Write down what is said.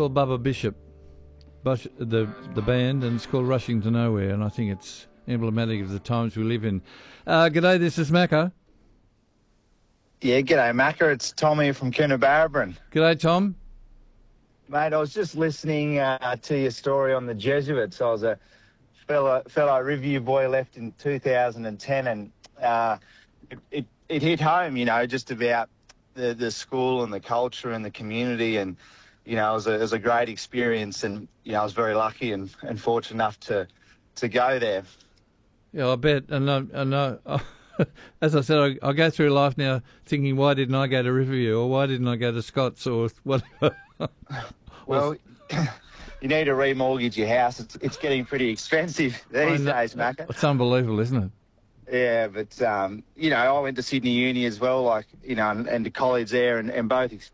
called Bubba Bishop, the band, and it's called Rushing to Nowhere, and I think it's emblematic of the times we live in. G'day, this is Macca. Yeah, g'day, Macca. It's Tommy from Coonabarabran. G'day, Tom. Mate, I was just listening to your story on the Jesuits. I was a fellow review boy, left in 2010, and it hit home, you know, just about the school and the culture and the community, and, you know, it was a great experience, and, you know, I was very lucky and fortunate enough to go there. Yeah, I bet. And I know, as I said, I go through life now thinking, why didn't I go to Riverview, or why didn't I go to Scott's, or whatever? Well, you need to remortgage your house. It's getting pretty expensive these days, Macca. It's unbelievable, isn't it? Yeah, but, you know, I went to Sydney Uni as well, like, you know, and to college there, and both